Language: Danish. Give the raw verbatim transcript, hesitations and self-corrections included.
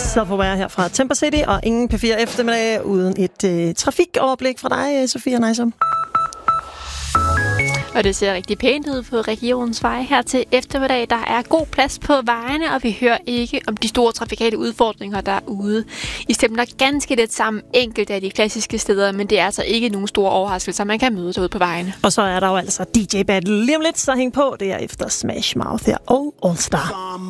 Self-Aware her fra Temper City, og ingen P fire eftermiddag uden et øh, trafikoverblik fra dig, Sofia Nejsom. Og det ser rigtig pænt ud på regionens veje her til eftermiddag. Der er god plads på vejene, og vi hører ikke om de store trafikale udfordringer derude. I stemmer ganske lidt sammen enkelte af de klassiske steder, men det er altså ikke nogen store overraskelser, man kan møde derude på vejene. Og så er der jo altså D J Battle lige om lidt, så hæng på. Det er efter Smash Mouth her og All Star.